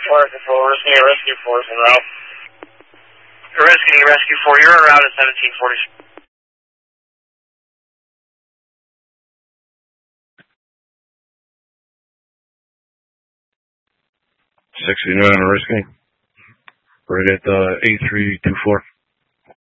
Fire Control, Rescue 4 is en route. Rescue 4, you're en route at 1740. 69 on Risky. Right at A324.